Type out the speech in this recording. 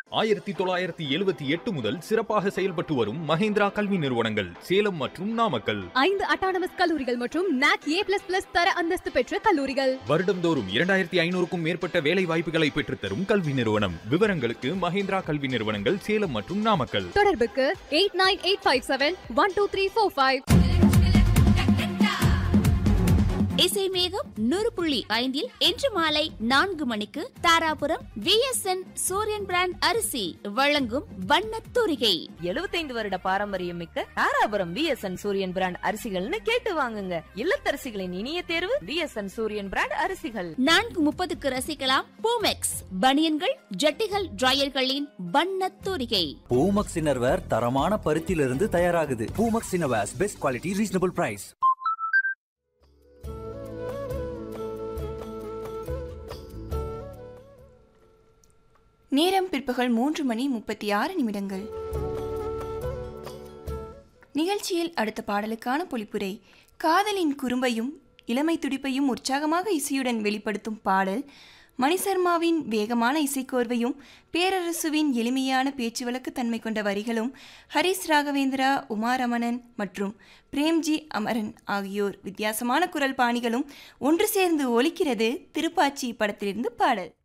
1978 முதல் சிறப்பாக செயல்பட்டு வரும் மஹேந்திரா கல்வி நிறுவனங்கள் சேலம் மற்றும் நாமக்கல். 5 அட்டானமஸ் கல்லூரிகள் மற்றும் NAC A++ தர அந்தஸ்து பெற்ற கல்லூரிகள். வருடம்தோறும் 2500க்கும் மேற்பட்ட வேலை வாய்ப்புகளை பெற்றுத்தரும் கல்வி நிறுவனம். விவரங்களுக்கு மஹேந்திரா கல்வி நிறுவனங்கள் சேலம் மற்றும் நாமக்கல். தொடர்புக்கு 8985712345. இசை மேகம் 100.5 இன்று மாலை 4 மணிக்கு தாராபுரம் VSN சூரியன் பிராண்ட் அரிசி வழங்கும் வண்ணத் தூரிகை. 75 வருட பாரம்பரியம் மிக்க தாராபுரம் VSN சூரியன் பிராண்ட் அரிசிகள்னு கேட்டு வாங்குங்க. இல்லத்தரசிகளின் இனிய தேர்வு VSN சூரியன் பிராண்ட் அரிசிகள். 4:30க்கு ரசிக்கலாம் பூமெக்ஸ் பனியன்கள் ஜட்டிகள் டிரையர்களின் வண்ணத் தூரிகை. பூமெக்ஸ் இன்னர்வேர் தரமான பருத்தியிலிருந்து தயாராகுது. Boomex innerwears best quality reasonable price. நேரம் பிற்பகல் 3:36. நிகழ்ச்சியில் அடுத்த பாடலுக்கான பொழிப்புரை. காதலின் குறும்பையும் இளமை துடிப்பையும் உற்சாகமாக இசையுடன் வெளிப்படுத்தும் பாடல். மணிசர்மாவின் வேகமான இசைக்கோர்வையும் பேரரசுவின் எளிமையான பேச்சு வழக்கு தன்மை கொண்ட வரிகளும் ஹரிஸ் ராகவேந்திரா, உமாரமணன் மற்றும் பிரேம்ஜி அமரன் ஆகியோர் வித்தியாசமான குரல் பாணிகளும் ஒன்று சேர்ந்து ஒலிக்கிறது திருப்பாச்சி படத்திலிருந்து பாடல்.